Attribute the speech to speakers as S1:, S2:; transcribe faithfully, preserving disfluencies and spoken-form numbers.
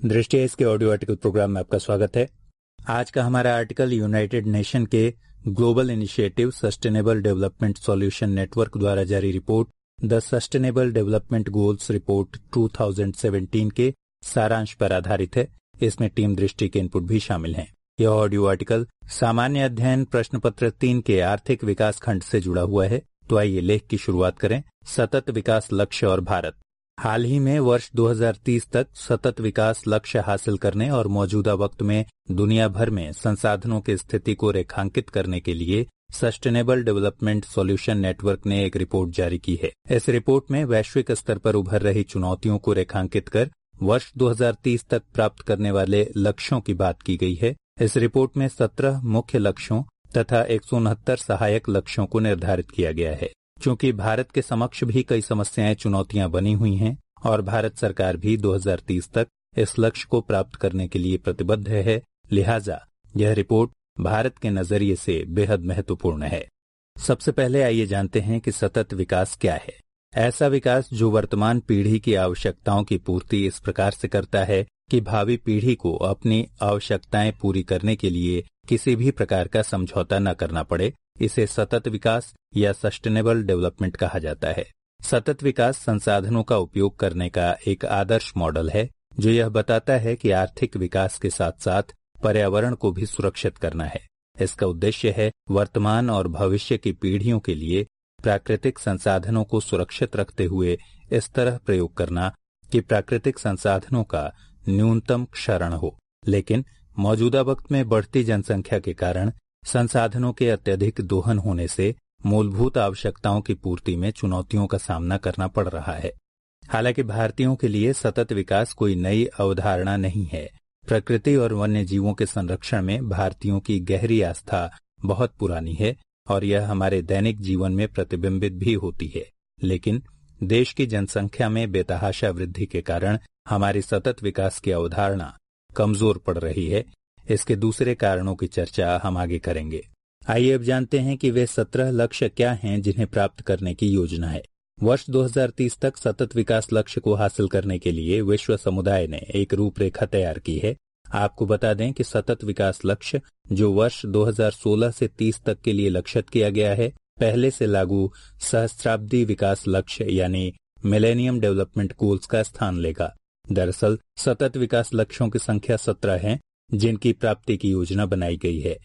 S1: दृष्टि इसके audio article programme में आपका स्वागत है। आज का हमारा आर्टिकल यूनाइटेड नेशन के global initiative sustainable development solution network द्वारा जारी report the sustainable development goals report दो हज़ार सत्रह के सारांश पर आधारित है। इसमें टीम दृष्टि के इनपुट भी शामिल हैं। यह ऑडियो आर्टिकल सामान्य अध्ययन प्रश्न पत्र तीन के आर्थिक विकास खंड से जुड़ा हुआ है। तो आइए लेख की शुरुआत करें। सतत विकास लक्ष्य और भारत। हाल ही में वर्ष दो हज़ार तीस तक सतत विकास लक्ष्य हासिल करने और मौजूदा वक्त में दुनिया भर में संसाधनों की स्थिति को रेखांकित करने के लिए सस्टेनेबल डेवलपमेंट सॉल्यूशन नेटवर्क ने एक रिपोर्ट जारी की है। इस रिपोर्ट में वैश्विक स्तर पर उभर रही चुनौतियों को रेखांकित कर वर्ष दो हज़ार तीस तक प्राप्त करने वाले लक्ष्यों की बात की गई है। इस रिपोर्ट में सत्रह मुख्य लक्ष्यों तथा एक सौ उनहत्तर सहायक लक्ष्यों को निर्धारित किया गया है। चूंकि भारत के समक्ष भी कई समस्याएं चुनौतियां बनी हुई हैं और भारत सरकार भी दो हज़ार तीस तक इस लक्ष्य को प्राप्त करने के लिए प्रतिबद्ध है, लिहाजा यह रिपोर्ट भारत के नजरिए से बेहद महत्वपूर्ण है। सबसे पहले आइए जानते हैं कि सतत विकास क्या है। ऐसा विकास जो वर्तमान पीढ़ी की आवश्यकताओं की पूर्ति इस प्रकार से करता है कि भावी पीढ़ी को अपनी आवश्यकताएं पूरी करने के लिए किसी भी प्रकार का समझौता न करना पड़े, इसे सतत विकास या सस्टेनेबल डेवलपमेंट कहा जाता है। सतत विकास संसाधनों का उपयोग करने का एक आदर्श मॉडल है जो यह बताता है कि आर्थिक विकास के साथ साथ पर्यावरण को भी सुरक्षित करना है। इसका उद्देश्य है वर्तमान और भविष्य की पीढ़ियों के लिए प्राकृतिक संसाधनों को सुरक्षित रखते हुए इस तरह प्रयोग करना कि प्राकृतिक संसाधनों का न्यूनतम क्षरण हो, लेकिन मौजूदा वक्त में बढ़ती जनसंख्या के कारण संसाधनों के अत्यधिक दोहन होने से मूलभूत आवश्यकताओं की पूर्ति में चुनौतियों का सामना करना पड़ रहा है। हालांकि भारतीयों के लिए सतत विकास कोई नई अवधारणा नहीं है। प्रकृति और वन्य जीवों के संरक्षण में भारतीयों की गहरी आस्था बहुत पुरानी है और यह हमारे दैनिक जीवन में प्रतिबिंबित भी होती है। लेकिन देश की जनसंख्या में बेतहाशा वृद्धि के कारण हमारी सतत विकास की अवधारणा कमजोर पड़ रही है। इसके दूसरे कारणों की चर्चा हम आगे करेंगे। आइए अब जानते हैं कि वे सत्रह लक्ष्य क्या हैं जिन्हें प्राप्त करने की योजना है। वर्ष दो हज़ार तीस तक सतत विकास लक्ष्य को हासिल करने के लिए विश्व समुदाय ने एक रूपरेखा तैयार की है। आपको बता दें कि सतत विकास लक्ष्य जो वर्ष दो हज़ार सोलह से तीस तक के लिए लक्षित किया गया है, पहले से लागू सहस्त्राब्दी विकास लक्ष्य यानी मिलेनियम डेवलपमेंट गोल्स का स्थान लेगा। दरअसल सतत विकास लक्ष्यों की संख्या सत्रह है जिनकी प्राप्ति की योजना बनाई गई है।